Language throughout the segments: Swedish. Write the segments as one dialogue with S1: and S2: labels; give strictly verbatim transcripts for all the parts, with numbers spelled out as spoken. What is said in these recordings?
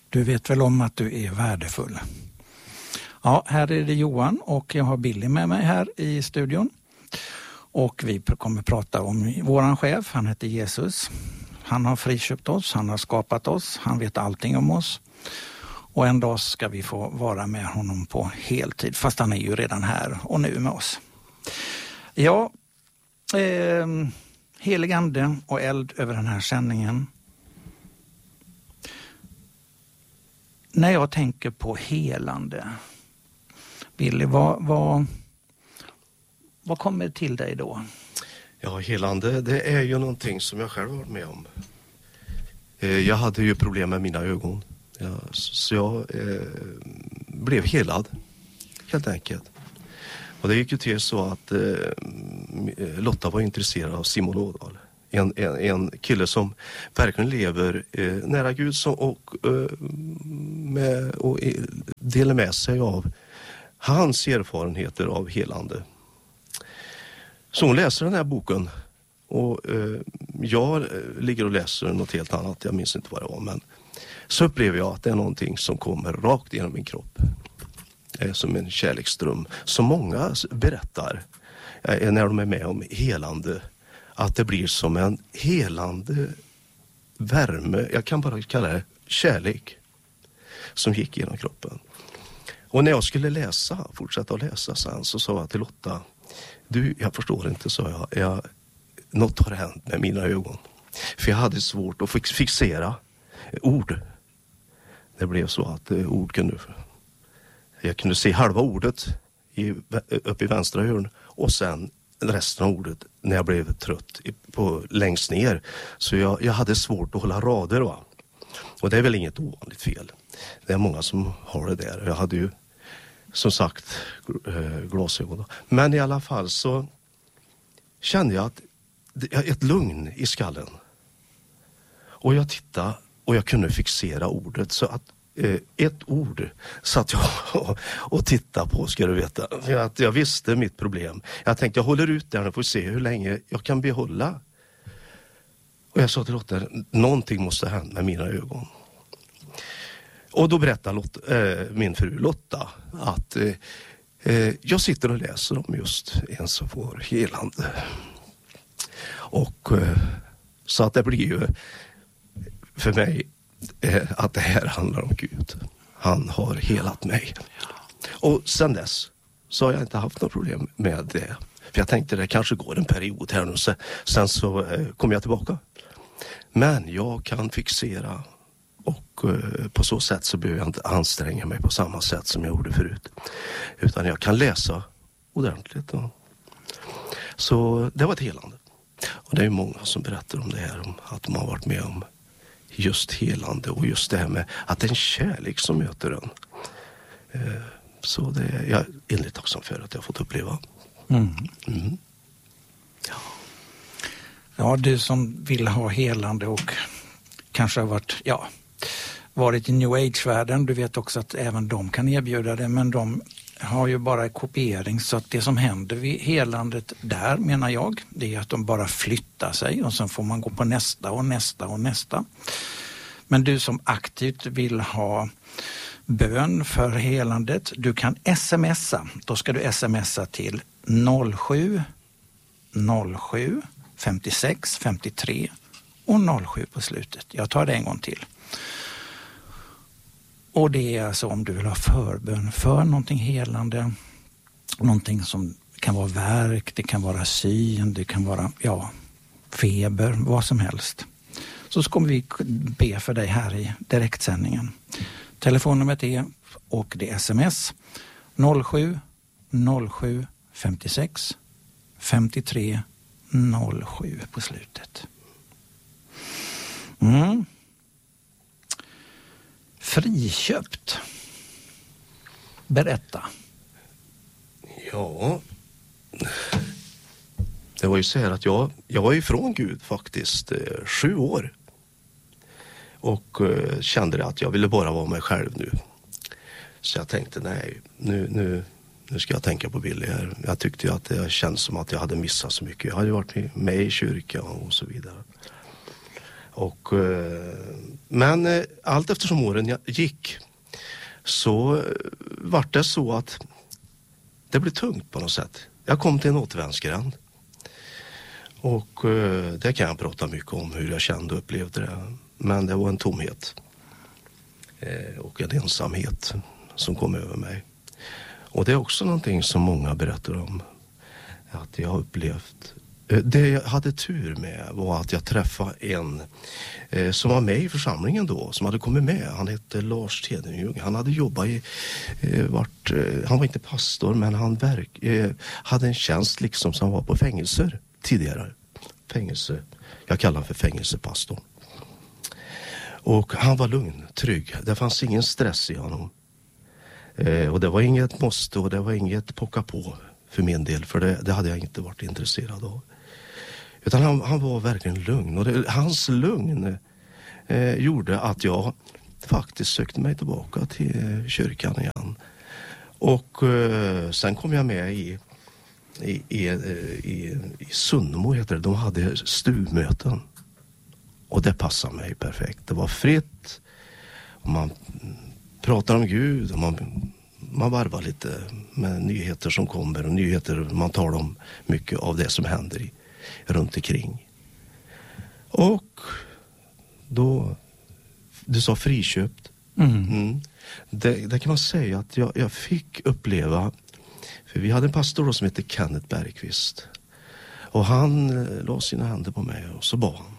S1: Du vet väl om att du är värdefull. Ja, här är det Johan och jag har Billy med mig här i studion. Och vi kommer prata om våran chef, han heter Jesus. Han har friköpt oss, han har skapat oss, han vet allting om oss. Och en dag ska vi få vara med honom på heltid, fast han är ju redan här och nu med oss. Ja, eh, helig ande och eld över den här sändningen. När jag tänker på helande, Billy, vad, vad, vad kommer till dig då?
S2: Ja, helande, det är ju någonting som jag själv har varit med om. Jag hade ju problem med mina ögon. Ja, så jag eh, blev helad, helt enkelt. Och det gick ju till så att eh, Lotta var intresserad av Simon Ådahl. En, en, en kille som verkligen lever eh, nära Gud som, och, eh, med, och eh, delar med sig av hans erfarenheter av helande. Så hon läser den här boken och eh, jag ligger och läser något helt annat, jag minns inte vad det var, men så upplever jag att det är någonting som kommer rakt genom min kropp. Det är som en kärleksström. Som många berättar eh, när de är med om helande. Att det blir som en helande värme. Jag kan bara kalla det kärlek. Som gick genom kroppen. Och när jag skulle läsa, fortsätta att läsa sen, så sa jag till Lotta. Du, jag förstår inte, sa jag. jag något har hänt med mina ögon. För jag hade svårt att fixera ord. Det blev så att eh, ord kunde... Jag kunde se halva ordet i, upp i vänstra hörn och sen resten av ordet när jag blev trött på, längst ner. Så jag, jag hade svårt att hålla rader, va. Och det är väl inget ovanligt fel. Det är många som har det där. Jag hade ju som sagt glasögon. Men i alla fall så kände jag att ett lugn i skallen. Och jag tittade och jag kunde fixera ordet så att ett ord satt jag och tittade på, ska du veta. För att jag visste mitt problem. Jag tänkte, jag håller ut där och får se hur länge jag kan behålla. Och jag sa till Lotta, någonting måste hända med mina ögon. Och då berättade Lotta, äh, min fru Lotta att äh, jag sitter och läser om just en som får helande. Och äh, så att det blir ju för mig att det här handlar om Gud. Han har helat mig. Och sen dess så har jag inte haft något problem med det. För jag tänkte det kanske går en period här nu. Sen så eh, kommer jag tillbaka. Men jag kan fixera. Och eh, på så sätt så behöver jag inte anstränga mig på samma sätt som jag gjorde förut. Utan jag kan läsa ordentligt. Och... Så det var ett helande. Och det är många som berättar om det här. Om att de har varit med om just helande och just det här med att det är en kärlek som möter en. Så det är jag innerligt tacksam för att jag har fått uppleva.
S1: Mm.
S2: Mm. Ja.
S1: Ja, du som vill ha helande och kanske har varit, ja, varit i New Age-världen, du vet också att även de kan erbjuda det, men de har ju bara kopiering, så att det som händer vid helandet där, menar jag, det är att de bara flyttar sig och sen får man gå på nästa och nästa och nästa. Men du som aktivt vill ha bön för helandet, du kan smsa. Då ska du smsa till noll sju noll sju femtiosex femtiotre och noll sju på slutet. Jag tar det en gång till. Och det är alltså om du vill ha förbön för någonting helande, någonting som kan vara värk, det kan vara syn, det kan vara ja, feber, vad som helst. Så kommer vi be för dig här i direktsändningen. Telefonnumret är och det är sms noll sju noll sju femtiosex femtiotre noll sju på slutet. Mm. Friköpt. Berätta.
S2: Ja. Det var ju så här att jag, jag var ifrån Gud faktiskt eh, sju år. Och eh, kände att jag ville bara vara mig själv nu. Så jag tänkte nej, nu, nu, nu ska jag tänka på Billy här. Jag tyckte ju att det känns som att jag hade missat så mycket. Jag hade varit med i kyrkan och så vidare. Och, eh, men eh, allt eftersom åren gick så eh, var det så att det blev tungt på något sätt. Jag kom till en återvändsgränd. Och eh, det kan jag prata mycket om hur jag kände och upplevde det. Men det var en tomhet eh, och en ensamhet som kom över mig. Och det är också någonting som många berättar om. Att jag har upplevt. Det jag hade tur med var att jag träffade en eh, som var med i församlingen då. Som hade kommit med. Han hette Lars Tedenjung. Han hade jobbat i... Eh, vart, eh, han var inte pastor men han verk, eh, hade en tjänst liksom som var på fängelser tidigare. Fängelse. Jag kallar honom för fängelsepastor. Och han var lugn, trygg. Det fanns ingen stress i honom. Eh, och det var inget måste och det var inget pocka på för min del. För det, det hade jag inte varit intresserad av. Utan han, han var verkligen lugn. Och det, hans lugn eh, gjorde att jag faktiskt sökte mig tillbaka till eh, kyrkan igen. Och eh, sen kom jag med i, i, i, i, i Sunnmo heter det. De hade stuvmöten. Och det passade mig perfekt. Det var fritt. Och man pratar om Gud. Och man, man varvar lite med nyheter som kommer. Och nyheter, man talar om mycket av det som händer i, runt omkring. Och då, du sa friköpt.
S1: Mm.
S2: Mm. Det, det kan man säga att jag, jag fick uppleva. För vi hade en pastor då som heter Kenneth Bergqvist. Och han eh, la sina händer på mig och så bad han.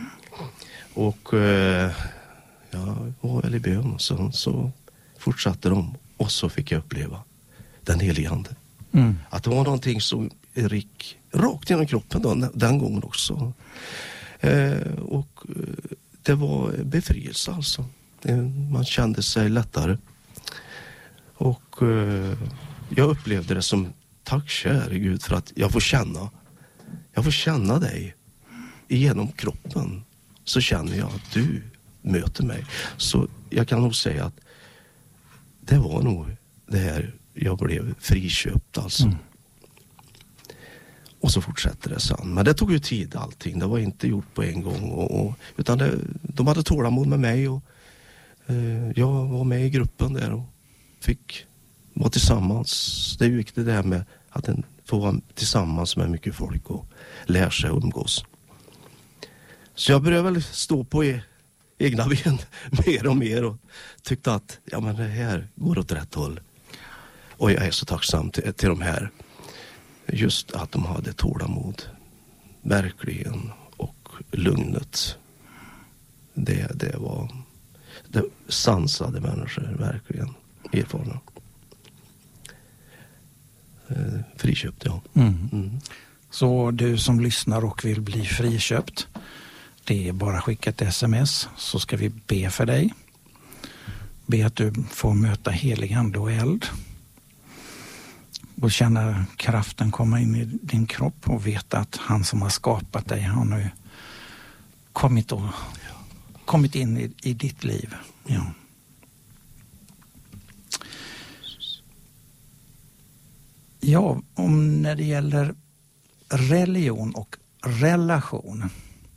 S2: Och eh, jag var väl i bön och så, så fortsatte de. Och så fick jag uppleva den helige ande. Mm. Att det var någonting som gick rakt genom kroppen då, den gången också. Eh, och det var befrielse alltså. Man kände sig lättare. Och eh, jag upplevde det som tack käre Gud för att jag får känna. Jag får känna dig genom kroppen. Så känner jag att du möter mig. Så jag kan nog säga att det var nog det här jag blev friköpt alltså. Mm. Och så fortsätter det sen. Men det tog ju tid allting. Det var inte gjort på en gång. Och, och, utan det, de hade tålamod med mig. Och eh, jag var med i gruppen där och fick vara tillsammans. Det är ju viktigt det här med att en får vara tillsammans med mycket folk och lära sig att umgås. Så jag började väl stå på e- egna ben mer och mer och tyckte att ja, men det här går åt rätt håll. Och jag är så tacksam till, till de här. Just att de hade tålamod. Verkligen. Och lugnet. Det, det var det sansade människor. Verkligen. Erfarna. Eh, friköpt, ja. Mm. Mm.
S1: Så du som lyssnar och vill bli friköpt. Det är bara att skicka ett sms så ska vi be för dig. Be att du får möta helig ande och eld. Och känna kraften komma in i din kropp och veta att han som har skapat dig har nu kommit, och, kommit in i, i ditt liv. Ja. Ja, om när det gäller religion och relation.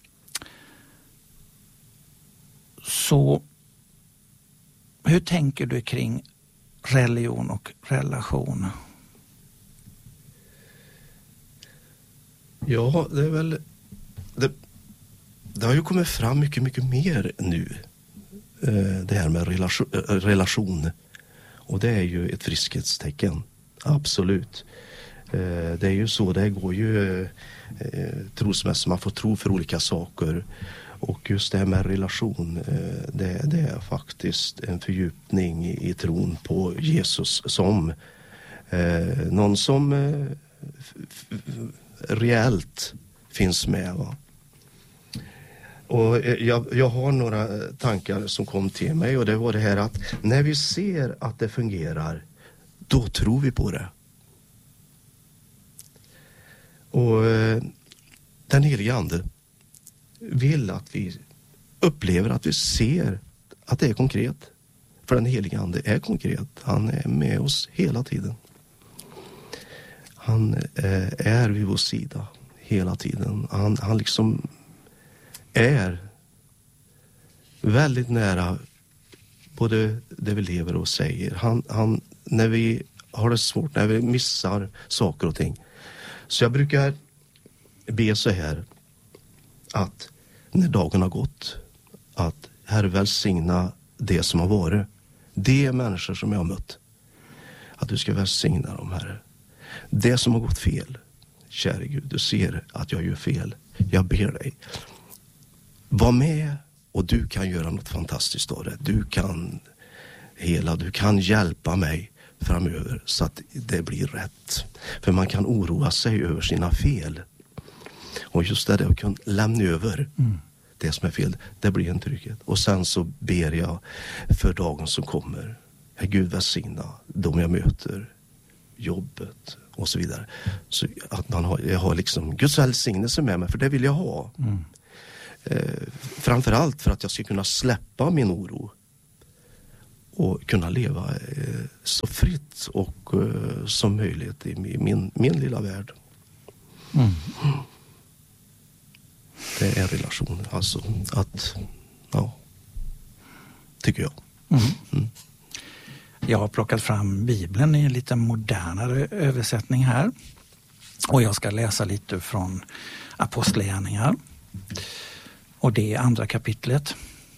S1: Så hur tänker du kring religion och relation?
S2: Ja, det är väl det, det har ju kommit fram mycket, mycket mer nu. Det här med relation, relation. Och det är ju ett friskhetstecken. Absolut. Det är ju så, det går ju trosmässigt, man får tro för olika saker. Och just det här med relation, det, det är faktiskt en fördjupning i, i tron på Jesus som eh, någon som eh, f, f, reellt finns med. Va? Och jag, jag har några tankar som kom till mig och det var det här att när vi ser att det fungerar, då tror vi på det. Och eh, den helige ande vill att vi upplever att vi ser att det är konkret. För den helige ande är konkret. Han är med oss hela tiden. Han eh, är vid vår sida hela tiden. Han, han liksom är väldigt nära både det vi lever och säger. Han, han, när vi har det svårt, när vi missar saker och ting. Så jag brukar be så här, att när dagen har gått, att Herre välsigna det som har varit. De människor som jag har mött. Att du ska välsigna dem, Herre. Det som har gått fel. Käre Gud, du ser att jag gör fel. Jag ber dig. Var med och du kan göra något fantastiskt av det. Du kan hela, du kan hjälpa mig framöver så att det blir rätt. För man kan oroa sig över sina fel. Och just det, att kunna lämna över mm. det som är fel, det blir en trygghet. Och sen så ber jag för dagen som kommer. Herre Gud välsigna de jag möter, jobbet och så vidare. Så att man har, jag har liksom Guds välsignelse med mig, för det vill jag ha. Mm. Eh, framförallt för att jag ska kunna släppa min oro och kunna leva eh, så fritt och eh, som möjligt i min, min lilla värld. Mm. Det är relation, alltså att, ja, tycker jag.
S1: Mm. Mm. Jag har plockat fram Bibeln i en lite modernare översättning här. Och jag ska läsa lite från Apostlagärningar. Och det är andra kapitlet.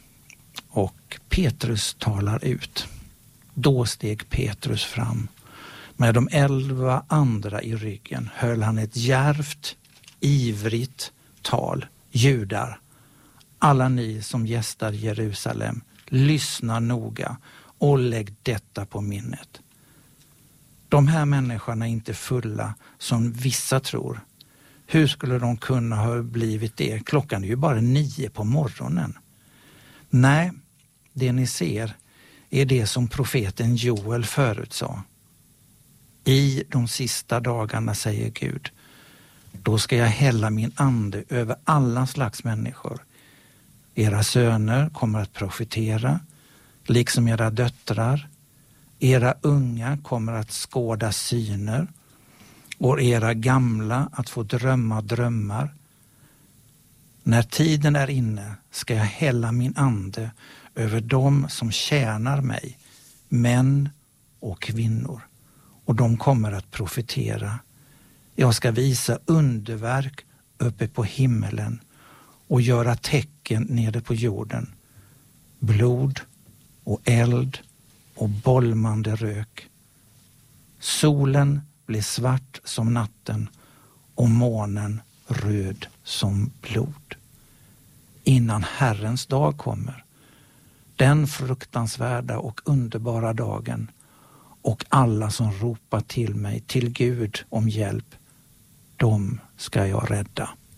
S1: Och Petrus talar ut. Då steg Petrus fram. Med de elva andra i ryggen höll han ett djärvt, ivrigt tal. Judar, alla ni som gästar Jerusalem, lyssna noga och lägg detta på minnet. De här människorna är inte fulla som vissa tror. Hur skulle de kunna ha blivit det? Klockan är ju bara nio på morgonen. Nej, det ni ser är det som profeten Joel förutsade. I de sista dagarna, säger Gud, då ska jag hälla min ande över alla slags människor. Era söner kommer att profetera, liksom era döttrar. Era unga kommer att skåda syner och era gamla att få drömma drömmar. När tiden är inne ska jag hälla min ande över dem som tjänar mig, män och kvinnor. Och de kommer att profetera. Jag ska visa underverk uppe på himmelen och göra tecken nere på jorden. Blod och eld och bolmande rök. Solen blir svart som natten och månen röd som blod. Innan Herrens dag kommer, den fruktansvärda och underbara dagen, och alla som ropar till mig, till Gud om hjälp, dem ska jag rädda.